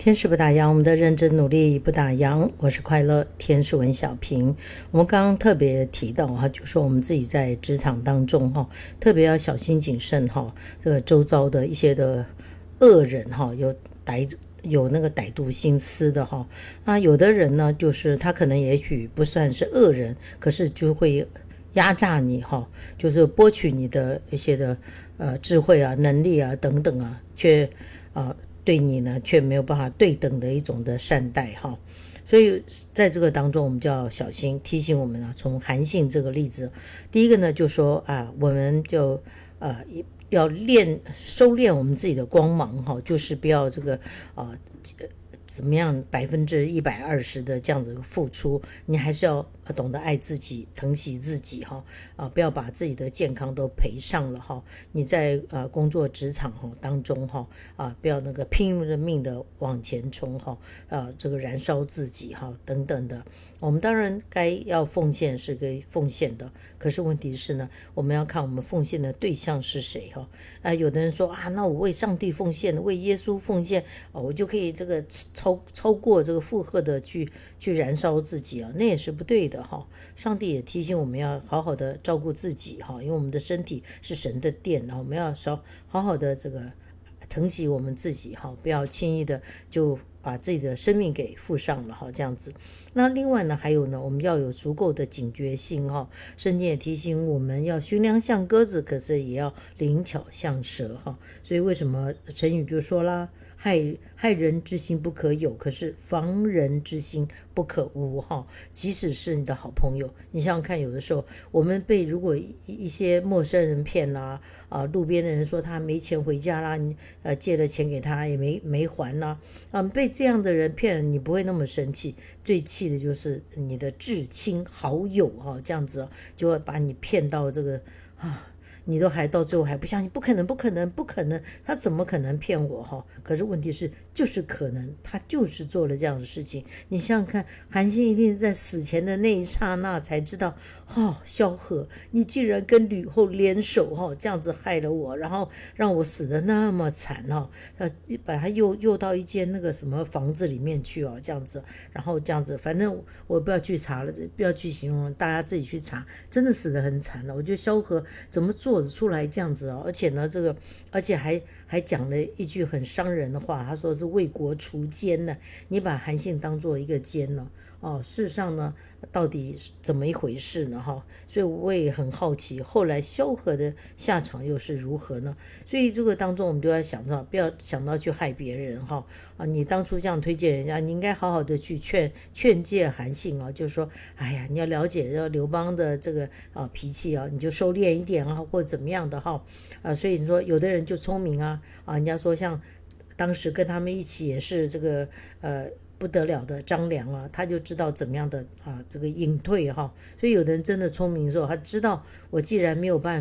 天使不打烊，我们的认真努力不打烊。我是快乐天使文小平。我们刚刚特别提到就说我们自己在职场当中特别要小心谨慎这个周遭的一些的恶人有那个歹毒心思的有的人呢，就是他可能也许不算是恶人，可是就会压榨你就是剥取你的一些的智慧啊、能力啊等等啊，却对你呢却没有办法对等的一种的善待所以在这个当中我们就要小心，提醒我们从韩信这个例子，第一个呢就说我们就要收敛我们自己的光芒就是不要这个怎么样120%的这样子付出，你还是要懂得爱自己、疼惜自己不要把自己的健康都赔上了你在工作职场当中不要那个拼了命的往前冲这个燃烧自己等等的。我们当然该要奉献是可以奉献的，可是问题是呢，我们要看我们奉献的对象是谁有的人说那我为上帝奉献，为耶稣奉献我就可以这个超过这个负荷的去燃烧自己那也是不对的上帝也提醒我们要好好的照顾自己因为我们的身体是神的殿我们要好好的这个疼惜我们自己不要轻易的就把自己的生命给付上了这样子。那另外呢，还有呢，我们要有足够的警觉性圣经也提醒我们要驯良像鸽子，可是也要灵巧像蛇所以为什么成语就说啦，害人之心不可有，可是防人之心不可无即使是你的好朋友，你想想看，有的时候我们被如果一些陌生人骗啦路边的人说他没钱回家啦，你借了钱给他也没还啦被这样的人骗，你不会那么生气，最气的就是你的至亲好友这样子就会把你骗到这个你都还到最后还不相信，不可能，他怎么可能骗我可是问题是就是可能，他就是做了这样的事情。你想想看，韩信一定在死前的那一刹那才知道萧何你竟然跟吕后联手这样子害了我，然后让我死得那么惨把他诱到一间那个什么房子里面去这样子，然后这样子，反正我不要去查了，不要去形容，大家自己去查，真的死得很惨了。我觉得萧何怎么做得出来这样子而且呢而且还讲了一句很伤人的话，他说是为国除奸呢，你把韩信当做一个奸呢事实上呢到底怎么一回事呢所以我也很好奇后来萧何的下场又是如何呢？所以这个当中我们就要想到不要想到去害别人你当初这样推荐人家，你应该好好的去劝诫韩信就是说哎呀，你要了解刘邦的这个脾气你就收敛一点或者怎么样的所以你说有的人就聪明人家说像当时跟他们一起也是这个不得了的张良他就知道怎么样的这个隐退所以有的人真的聪明的时候，他知道我既然没有办